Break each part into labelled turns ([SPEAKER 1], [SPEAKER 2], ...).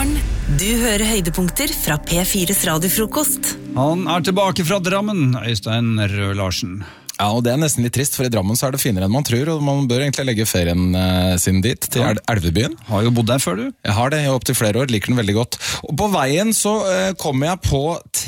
[SPEAKER 1] morgen. Du hører høydepunkter fra P4's radiofrokost.
[SPEAKER 2] Han tilbake fra Drammen, Øystein Røe Larsen.
[SPEAKER 3] Ja, og det nesten litt trist, for i Drammen så det finere enn man tror, og man bør egentlig legge ferien sin dit, til Elvebyen.
[SPEAKER 2] Har jo bodd der før, du.
[SPEAKER 3] Jeg har det, jeg har opp til flere år, liker den veldig godt. Og på veien så kommer jeg på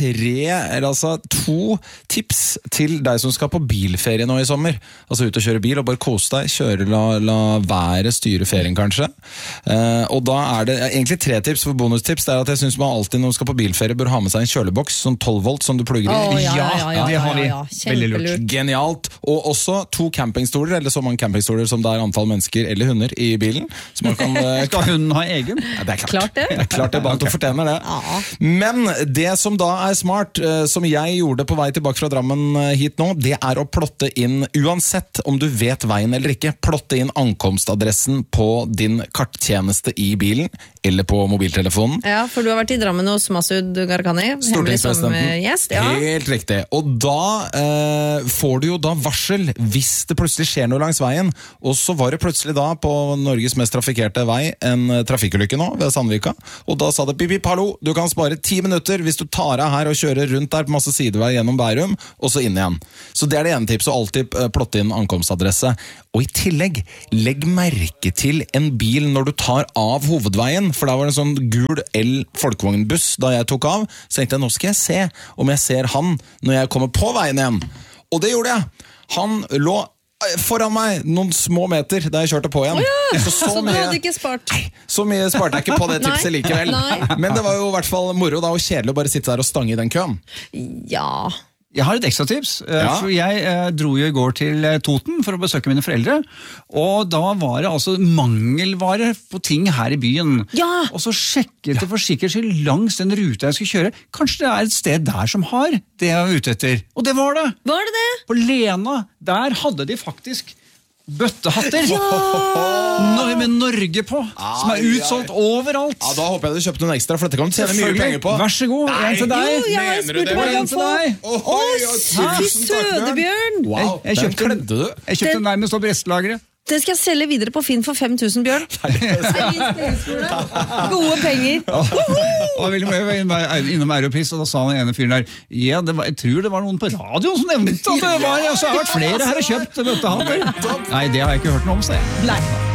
[SPEAKER 3] 2 tips til deg som skal på bilferie nå i sommer. Altså ut og kjøre bil og bare kose deg, kjøre, la være, styre ferien kanskje. Og da det egentlig 3 tips for bonustips, det at jeg synes man alltid når man skal på bilferie bør ha med seg en kjøleboks, sånn 12 volt som du plugger i.
[SPEAKER 2] Ja, det har vi. Veldig lurt.
[SPEAKER 3] Genialt. Og også 2 campingstoler, eller så mange campingstoler som det antall mennesker eller hunder i bilen. Så man kan,
[SPEAKER 2] skal hunden ha egen?
[SPEAKER 3] Ja, det klart.
[SPEAKER 4] Klart det.
[SPEAKER 3] Det klart det, bare at du fortjener det.
[SPEAKER 4] Ja.
[SPEAKER 3] Men det som da smart, som jeg gjorde på vei tilbake fra Drammen hit nå, det å plotte inn, uansett om du vet veien eller ikke, plotte inn ankomstadressen på din karttjeneste i bilen, eller på mobiltelefonen.
[SPEAKER 4] Ja, for du har vært i Drammen hos Masud Gharahkhani, hemmelig som gjest. Ja.
[SPEAKER 3] Helt riktig. Og da får du jo da varsel hvis det plutselig skjer noe langs veien. Og så var det plutselig da på Norges mest trafikerte vei en trafikkulykke nå ved Sandvika. Og da sa det pip, hallo, du kan spare 10 minutter hvis du tar av her og kjører rundt der på masse sidevei gjennom Bærum, og så inn igjen. Så det det ene tipset, å alltid plotte inn ankomstadresse. Og i tillegg, legg merke til en bil når du tar av hovedveien, for da var det en sånn gul folkevognbuss da jeg tok av. Så tenkte jeg, nå skal jeg se om jeg ser han når jeg kommer på veien igjen. Og det gjorde jeg. Han lå foran meg noen små meter da jeg kjørte på igjen.
[SPEAKER 4] Så du hadde ikke spart?
[SPEAKER 3] Så mye sparte jeg ikke på det tipset likevel. Men det var jo i hvert fall moro da, og kjedelig å bare sitte der og stange i den køen.
[SPEAKER 4] Ja.
[SPEAKER 2] Jeg har et ekstra tips, for jeg dro jo i går til Toten for å besøke mine foreldre, og da var det altså mangelvare på ting her i byen.
[SPEAKER 4] Ja!
[SPEAKER 2] Og så sjekket det for sikkerhets skyld langs den ruta jeg skulle kjøre. Kanskje det et sted der som har det jeg var ute etter. Og det var det!
[SPEAKER 4] Var det det?
[SPEAKER 2] På Lena, der hadde de faktisk bøttehatter med Norge på, som utsolgt overalt.
[SPEAKER 3] Ja, da håper jeg du kjøpte noen ekstra, for dette kan du tjene mye penger på.
[SPEAKER 2] Vær så god, en til deg.
[SPEAKER 4] Jo, jeg spurte hva jeg få. Fy sødebjørn!
[SPEAKER 3] Wow, den kledde du.
[SPEAKER 2] Jeg kjøpte nærmest opp restlageret.
[SPEAKER 4] Den skal jeg selge videre på Finn for 5.000, Bjørn. Gode penger.
[SPEAKER 2] Og jeg var innom Europris, og da sa den ene fyren der, jeg tror det var noen på radioen som nevnte at det var, så har vært flere her og kjøpt bøttehatter. Nei, det har jeg ikke hørt noe om, så jeg.
[SPEAKER 4] Nei.